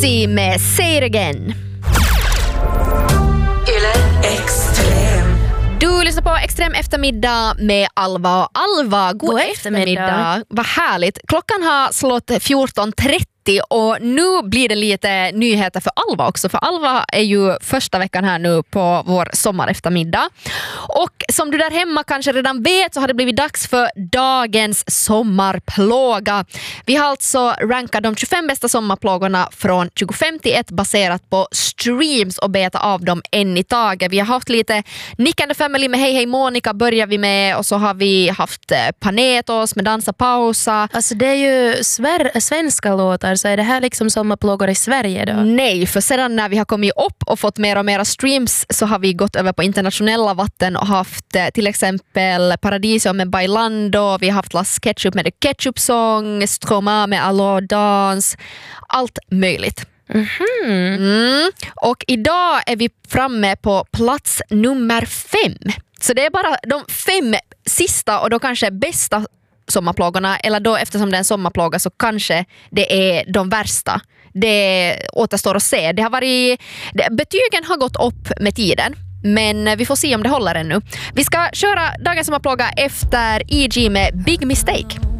Ozzy med Say It Again. Extrem. Du lyssnar på Extrem eftermiddag med Alva. Alva, god eftermiddag. Vad härligt. Klockan har slått 14:30 och nu blir det lite nyheter för Alva också. För Alva är ju första veckan här nu på vår sommareftermiddag. Och som du där hemma kanske redan vet så har det blivit dags för dagens sommarplåga. Vi har alltså rankat de 25 bästa sommarplågorna från 25 till 1 baserat på streams och beta av dem en i taget. Vi har haft lite Nick and the Family med Hej Hej Monica börjar vi med, och så har vi haft Panetos med Dansa Pausa. Alltså det är ju svenska låtar, så är det här liksom sommarplågor i Sverige då? Nej, för sedan när vi har kommit upp och fått mer och mera streams så har vi gått över på internationella vatten och haft till exempel Paradiso med Bailando, vi har haft Las Ketchup med The Ketchup Song, Stroma med Allå Dans, allt möjligt. Och idag är vi framme på plats nummer 5. Så det är bara de 5 sista och då kanske bästa sommarplågorna, eller då eftersom det är en sommarplåga så kanske det är de värsta. Det återstår att se. Betygen har gått upp med tiden, men vi får se om det håller ännu. Vi ska köra dagens sommarplåga efter E.G. med Big Mistake.